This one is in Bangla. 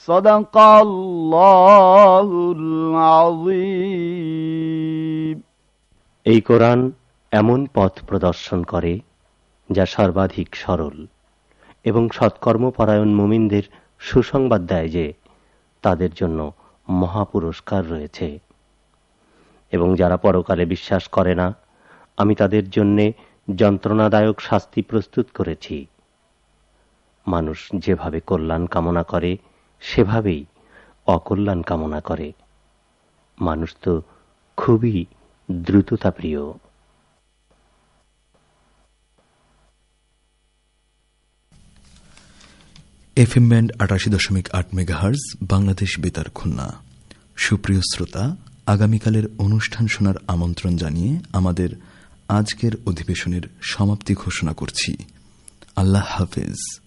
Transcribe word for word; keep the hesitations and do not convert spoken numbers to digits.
সাদাকাল্লাহুল আযীম। এই কোরআন এমন পথ প্রদর্শন করে যা সর্বাধিক সরল এবং সৎকর্মপরায়ণ মুমিনদের সুসংবাদ দেয় যে তাদের জন্য মহাপুরস্কার রয়েছে, এবং যারা পরকালে বিশ্বাস করে না আমি তাদের জন্য যন্ত্রণাদায়ক শাস্তি প্রস্তুত করেছি। মানুষ যেভাবে কল্যাণ কামনা করে সেভাবেই অকল্যাণ কামনা করে। মানুষ তো খুবই দ্রুততা প্রিয়। এফ এম ব্যান্ড আটাশি দশমিক আট মেগাহার্জ, বাংলাদেশ বেতার, খুলনা। সুপ্রিয় শ্রোতা, আগামীকালের অনুষ্ঠান শোনার আমন্ত্রণ জানিয়ে আমাদের আজকের অধিবেশনের সমাপ্তি ঘোষণা করছি। আল্লাহ হাফেজ।